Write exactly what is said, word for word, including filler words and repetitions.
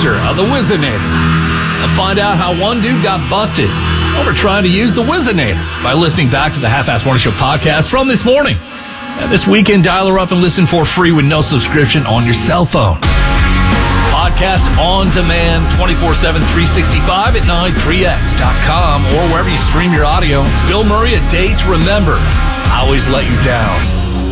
master of the Whizzinator. I'll find out how one dude got busted over trying to use the Whizzinator by listening back to the Half-Ass Morning Show podcast from this morning. And this weekend, dial her up and listen for free with no subscription on your cell phone. Podcast on demand twenty-four seven, three sixty-five at nine three x dot com or wherever you stream your audio. It's Bill Murray, A Day to Remember. I always let you down.